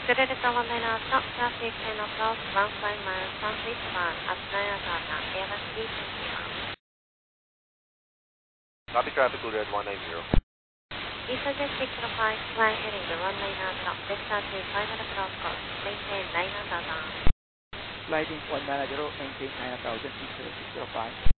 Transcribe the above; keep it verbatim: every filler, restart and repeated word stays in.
Critical Liner, stop traffic and approach one five miles southeastbound at Nayagata, Airbus three twenty. Copy traffic to red one nine zero. EasyJet six zero five, flying heading one nine zero, vector to final approach course, maintain nine hundred. Gliding one nine zero, maintain nine thousand, six zero five.